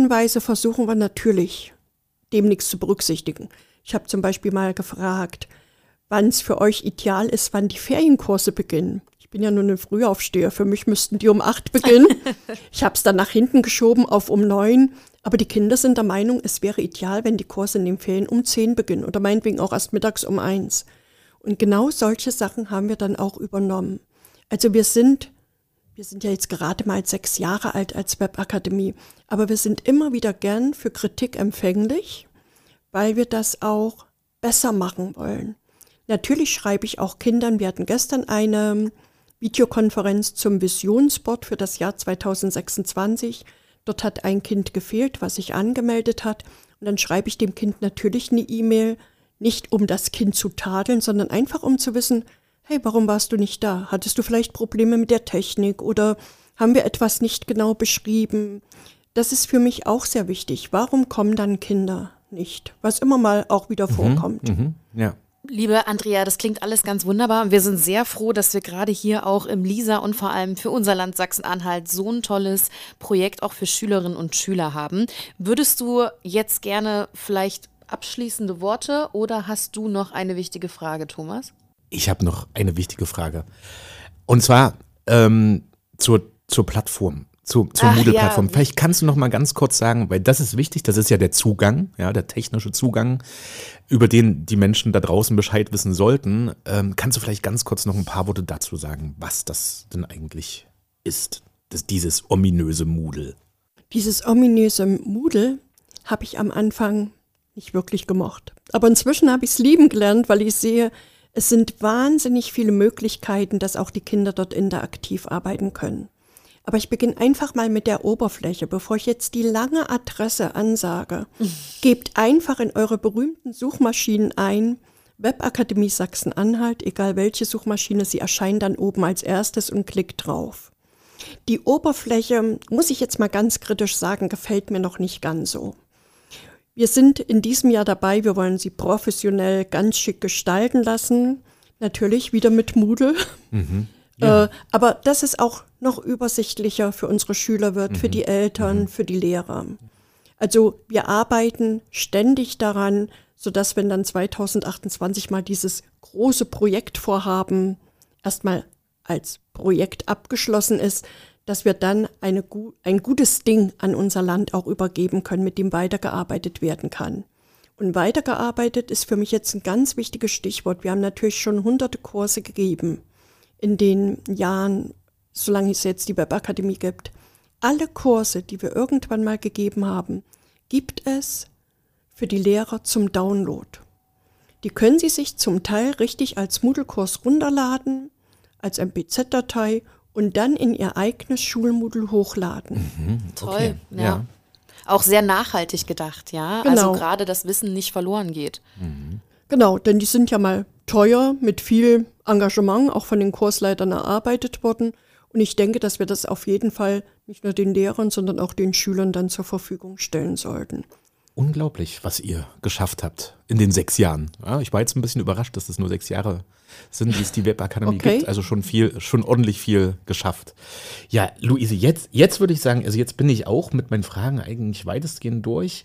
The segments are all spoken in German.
Hinweise versuchen wir natürlich demnächst zu berücksichtigen. Ich habe zum Beispiel mal gefragt, wann es für euch ideal ist, wann die Ferienkurse beginnen. Ich bin ja nur eine Frühaufsteher, für mich müssten die um 8 beginnen. Ich habe es dann nach hinten geschoben auf um 9, aber die Kinder sind der Meinung, es wäre ideal, wenn die Kurse in den Ferien um 10 beginnen oder meinetwegen auch erst mittags um 1. Und genau solche Sachen haben wir dann auch übernommen. Also wir sind ja jetzt gerade mal 6 Jahre alt als Webakademie, aber wir sind immer wieder gern für Kritik empfänglich, weil wir das auch besser machen wollen. Natürlich schreibe ich auch Kindern, wir hatten gestern eine Videokonferenz zum Visionsboard für das Jahr 2026. Dort hat ein Kind gefehlt, was sich angemeldet hat. Und dann schreibe ich dem Kind natürlich eine E-Mail, nicht um das Kind zu tadeln, sondern einfach um zu wissen, hey, warum warst du nicht da? Hattest du vielleicht Probleme mit der Technik oder haben wir etwas nicht genau beschrieben? Das ist für mich auch sehr wichtig. Warum kommen dann Kinder nicht? Was immer mal auch wieder vorkommt. Ja. Liebe Andrea, das klingt alles ganz wunderbar. Wir sind sehr froh, dass wir gerade hier auch im LISA und vor allem für unser Land Sachsen-Anhalt so ein tolles Projekt auch für Schülerinnen und Schüler haben. Würdest du jetzt gerne vielleicht abschließende Worte oder hast du noch eine wichtige Frage, Thomas? Ich habe noch eine wichtige Frage. Und zwar zur Plattform. Zur Moodle-Plattform. Ja. Vielleicht kannst du noch mal ganz kurz sagen, weil das ist wichtig, das ist ja der Zugang, ja, der technische Zugang, über den die Menschen da draußen Bescheid wissen sollten. Kannst du vielleicht ganz kurz noch ein paar Worte dazu sagen, was das denn eigentlich ist, dieses ominöse Moodle? Dieses ominöse Moodle habe ich am Anfang nicht wirklich gemocht. Aber inzwischen habe ich es lieben gelernt, weil ich sehe, es sind wahnsinnig viele Möglichkeiten, dass auch die Kinder dort interaktiv arbeiten können. Aber ich beginne einfach mal mit der Oberfläche, bevor ich jetzt die lange Adresse ansage. Gebt einfach in eure berühmten Suchmaschinen ein, Webakademie Sachsen-Anhalt, egal welche Suchmaschine, sie erscheint dann oben als erstes und klickt drauf. Die Oberfläche, muss ich jetzt mal ganz kritisch sagen, gefällt mir noch nicht ganz so. Wir sind in diesem Jahr dabei, wir wollen sie professionell ganz schick gestalten lassen, natürlich wieder mit Moodle. Ja. Aber dass es auch noch übersichtlicher für unsere Schüler wird, für die Eltern, für die Lehrer. Also wir arbeiten ständig daran, sodass wenn dann 2028 mal dieses große Projektvorhaben erstmal als Projekt abgeschlossen ist, dass wir dann ein gutes Ding an unser Land auch übergeben können, mit dem weitergearbeitet werden kann. Und weitergearbeitet ist für mich jetzt ein ganz wichtiges Stichwort. Wir haben natürlich schon hunderte Kurse gegeben in den Jahren, solange es jetzt die Webakademie gibt. Alle Kurse, die wir irgendwann mal gegeben haben, gibt es für die Lehrer zum Download. Die können Sie sich zum Teil richtig als Moodle-Kurs runterladen, als MPZ-Datei und dann in Ihr eigenes Schulmoodle hochladen. Toll, Okay, ja. Auch sehr nachhaltig gedacht, ja. Genau. Also gerade das Wissen nicht verloren geht. Genau, denn die sind ja mal teuer, mit viel Engagement, auch von den Kursleitern erarbeitet worden. Und ich denke, dass wir das auf jeden Fall nicht nur den Lehrern, sondern auch den Schülern dann zur Verfügung stellen sollten. Unglaublich, was ihr geschafft habt in den 6 Jahren. Ja, ich war jetzt ein bisschen überrascht, dass es nur 6 Jahre sind, wie es die Webakademie gibt. Also schon ordentlich viel geschafft. Ja, Luise, jetzt würde ich sagen, also jetzt bin ich auch mit meinen Fragen eigentlich weitestgehend durch.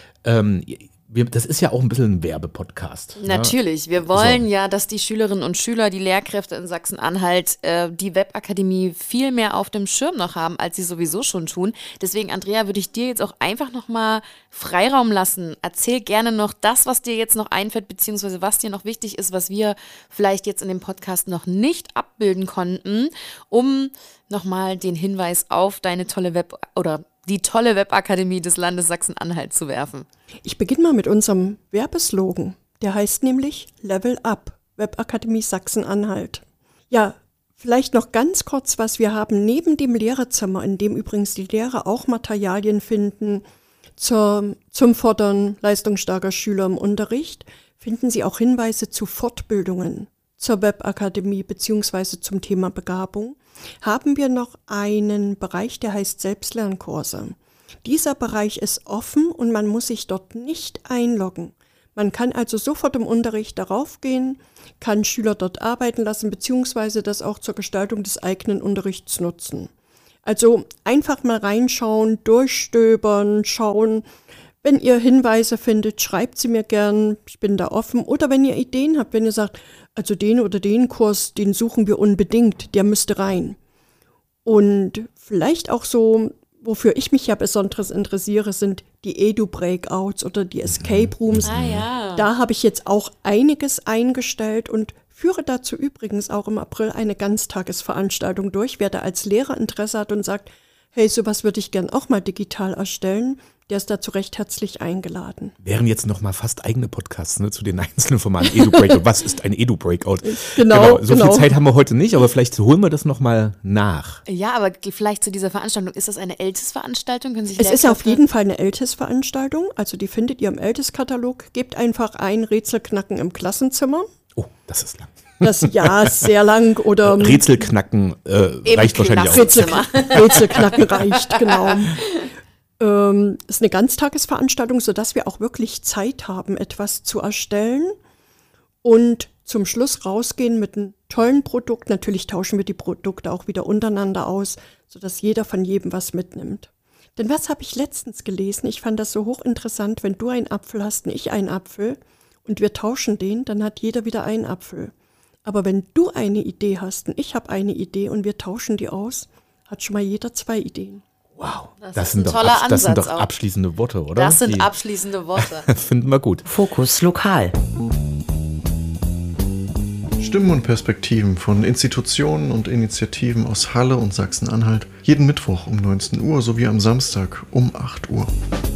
Das ist ja auch ein bisschen ein Werbepodcast. Natürlich, wir wollen ja, dass die Schülerinnen und Schüler, die Lehrkräfte in Sachsen-Anhalt die Webakademie viel mehr auf dem Schirm noch haben, als sie sowieso schon tun. Deswegen, Andrea, würde ich dir jetzt auch einfach nochmal Freiraum lassen. Erzähl gerne noch das, was dir jetzt noch einfällt, beziehungsweise was dir noch wichtig ist, was wir vielleicht jetzt in dem Podcast noch nicht abbilden konnten, um nochmal den Hinweis auf deine tolle die tolle Webakademie des Landes Sachsen-Anhalt zu werfen. Ich beginne mal mit unserem Werbeslogan. Der heißt nämlich Level Up, Webakademie Sachsen-Anhalt. Ja, vielleicht noch ganz kurz, was wir haben neben dem Lehrerzimmer, in dem übrigens die Lehrer auch Materialien finden zum Fördern leistungsstarker Schüler im Unterricht, finden Sie auch Hinweise zu Fortbildungen zur Webakademie bzw. zum Thema Begabung. Haben wir noch einen Bereich, der heißt Selbstlernkurse. Dieser Bereich ist offen und man muss sich dort nicht einloggen. Man kann also sofort im Unterricht darauf gehen, kann Schüler dort arbeiten lassen, beziehungsweise das auch zur Gestaltung des eigenen Unterrichts nutzen. Also einfach mal reinschauen, durchstöbern, schauen. Wenn ihr Hinweise findet, schreibt sie mir gern, ich bin da offen. Oder wenn ihr Ideen habt, wenn ihr sagt, also den oder den Kurs, den suchen wir unbedingt, der müsste rein. Und vielleicht auch so, wofür ich mich ja besonders interessiere, sind die Edu-Breakouts oder die Escape Rooms. Da habe ich jetzt auch einiges eingestellt und führe dazu übrigens auch im April eine Ganztagesveranstaltung durch. Wer da als Lehrer Interesse hat und sagt, hey, sowas würde ich gern auch mal digital erstellen, der ist dazu recht herzlich eingeladen. Wären jetzt noch mal fast eigene Podcasts, ne, zu den einzelnen Formaten Edu-Breakout. Was ist ein Edu-Breakout? Genau. So viel Zeit haben wir heute nicht, aber vielleicht holen wir das noch mal nach. Ja, aber vielleicht zu dieser Veranstaltung, ist das eine LTIS-Veranstaltung? Es ist auf jeden Fall eine LTIS-Veranstaltung, also die findet ihr im LTIS-Katalog. Gebt einfach ein Rätselknacken im Klassenzimmer. Oh, das ist lang. Das ja ist sehr lang. Oder Rätselknacken reicht wahrscheinlich auch. Rätselknacken reicht, genau. Ist eine Ganztagesveranstaltung, sodass wir auch wirklich Zeit haben, etwas zu erstellen und zum Schluss rausgehen mit einem tollen Produkt. Natürlich tauschen wir die Produkte auch wieder untereinander aus, sodass jeder von jedem was mitnimmt. Denn was habe ich letztens gelesen? Ich fand das so hochinteressant, wenn du einen Apfel hast und ich einen Apfel und wir tauschen den, dann hat jeder wieder einen Apfel. Aber wenn du eine Idee hast und ich habe eine Idee und wir tauschen die aus, hat schon mal jeder 2 Ideen. Wow, das sind doch abschließende Worte, oder? Das sind abschließende Worte. Finden wir gut. Fokus lokal. Stimmen und Perspektiven von Institutionen und Initiativen aus Halle und Sachsen-Anhalt. Jeden Mittwoch um 19 Uhr sowie am Samstag um 8 Uhr.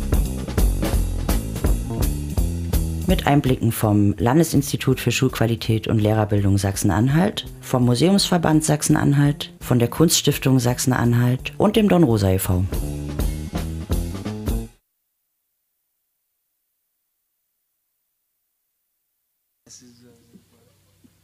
Mit Einblicken vom Landesinstitut für Schulqualität und Lehrerbildung Sachsen-Anhalt, vom Museumsverband Sachsen-Anhalt, von der Kunststiftung Sachsen-Anhalt und dem Dornrosa e.V.